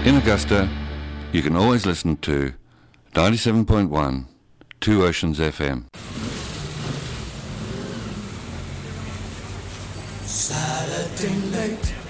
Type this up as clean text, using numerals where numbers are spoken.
In Augusta, you can always listen to 97.1 Two Oceans FM. Saturday night,